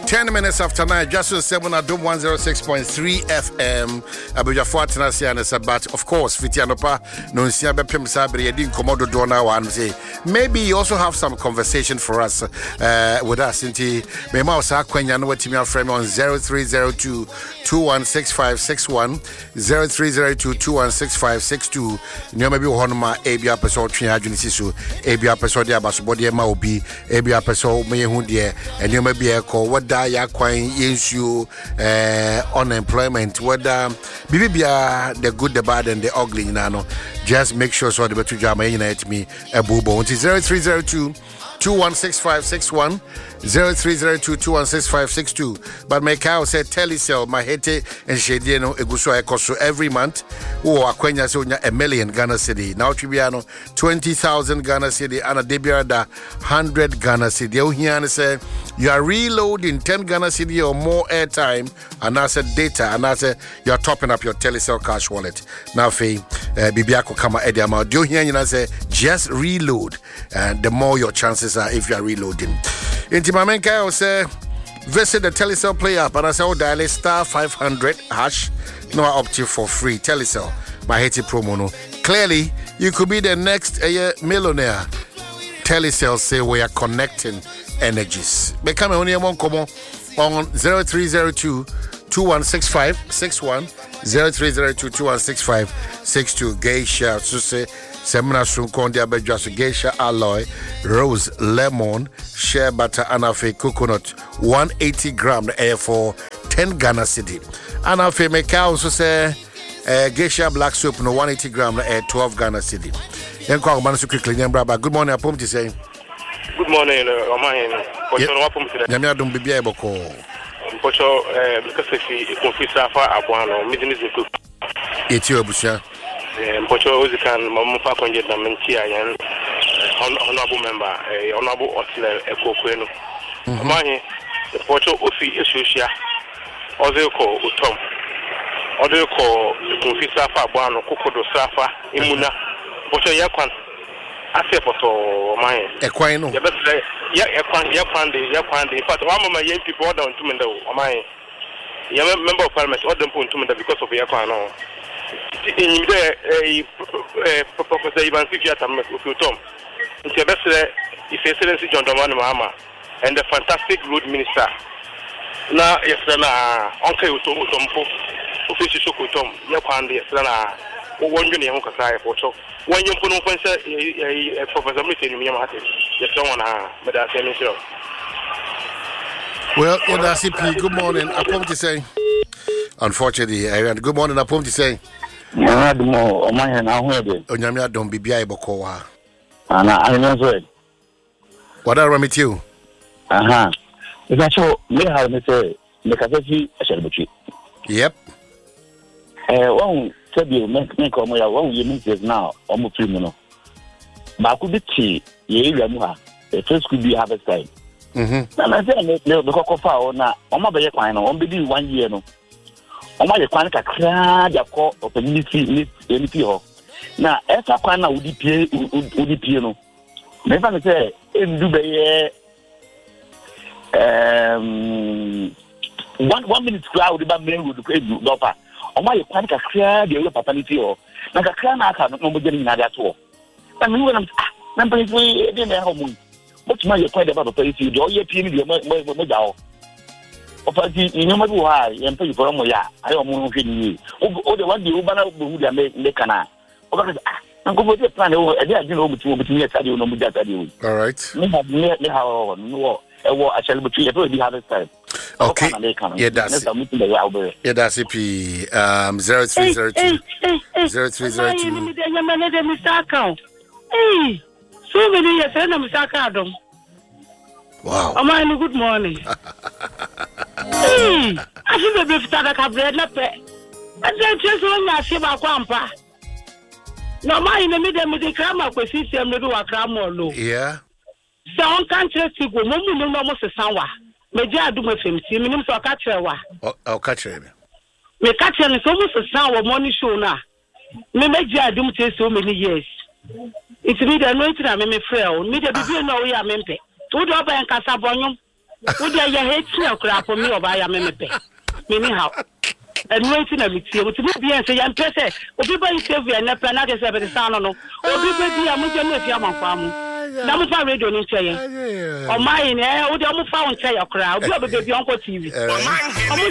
10 minutes after 9, just to 7 at Dome 106.3 FM. Abuja Fortnite and Sabat, of course, Fitianopa, Nunsia Bepim Sabri, Edin Komodo Dona, and say maybe you also have some conversation for us with us. Inti, Memausa Quenya, no Timia frame on 0302 216561, 0302 216562. You may be Honma, Abia episode 300, Abia episode, Abasbody, Maobi, Abia episode, Mayhundia, and you may be a call. What ya quine issue unemployment, whether Bibia the good, the bad, and the ugly, Nano. Just make sure so the better drama unite me a boobo. 0302 216561, 0302 216562. But my cow said Telecel, my hete and Shediano Eguso Ecoso every month. Oh, Aquenya Sonia a million Ghana Cedi. Now Tribiano 20,000 Ghana Cedi and a Debiada 100 Ghana Cedi. Oh, here say you are reloading 10 Ghana Cedi or more airtime, and I said data, and I said you are topping up your Telecel cash wallet. Now, Bibiako Kama Ediama. Do you hear you say just reload, and the more your chances are if you are reloading. Inti Mamenka will say visit the Telecel Play app, and I say dial star 500 hash. No option for free. Telecel, my Haiti promo. No. Clearly, you could be the next millionaire. Telecel say we are connecting energies. Become only one come on 0302 216561, 0302 216562. Geisha, so say Semina Sunkondia Bejas, Geisha alloy, rose, lemon, shea butter, anafe, coconut, 180 gram air for 10 Ghana Cedi. Anafe make also say Geisha black soap, no 180 gram air 12 Ghana Cedi. Then call man so quickly. Good morning, I pump to say. Good morning, Oman. Yamia don't be able to call. Pocho, because if you confess Safa, Abuano, Midnight. It's your busha. Pocho, you can Mamufa Conjet Mentia and honorable member, honorable Otler Eco Queno. Mani, the Pocho Ufi Isusia, Ozeko Utom, Odeko, confess Safa, Abuano, Cocodo Safa, Imuna, Pocho Yakwan. Asepoto my Equino. Yakwande. In fact, one of my young people down to me, my member of parliament, or them put to me because of Yakwano. In there, Professor Ivan Sikiatam with Tom. It's your best, His Excellency John Dramani Mahama, and the fantastic road minister. Now, yes, Uncle Utompo, official Tom, Yakwande, one union Kasai for Chok. When you put on Professor Mitchell, you have the someone, Madame Senator. Well, good morning. I come to say, unfortunately, Aaron, good morning. I come to say, Onyamia don't be able to and I know it. What are with you? If I show me how to say, the capacity, I shall be. Yep. One. You make one you now almost criminal. But could be tea, the first could be harvest time. And I said, the cocoa fowl now, on my bay, on be 1 year. No, on my quanka crowd, your call of a anything. Now, as a quana would be piano. Never say, in Dubai, 1 minute crowd about men would pay you, Dopa. On my panic, a clear the paternity or like a crown. I can't know getting that all. And we were number we didn't have home. What's my point about the place you do? Your team, your medal. Of you know why and pay for Moya. I don't know you. Oh, the one you banner who they make an eye. I'm going to plan over. I didn't know between you know that. All right. No, I shall be harvest time. Okay. Yeah, that's it. Yeah, that's it. 0302 0302. Hey, so many years I'm Sakadom. Wow. Amani, good morning. Hey, I should be started a bread lappe. And then just one I see my grandpa. No, my in the middle of the grammar with system to do a grammar low. Yeah. Sound can't just go, no, almost a sour. Meja do my film, see me so catch her. I'll catch him. Me catch him is almost a sour money show now. Me Meja do me so many years. It's me the anointing I may frail, me the baby no we are mempe. To do up and Casabonum. Would you hate me or crap for me or buy a mepe? Anyhow. And waiting a bit, which would be and say, I'm pressed. Or people in Sylvia and the planet is over the sun or people are moving with your farm. That was my radio in saying. Or mine, would you almost found say a crowd? You have a baby uncle TV.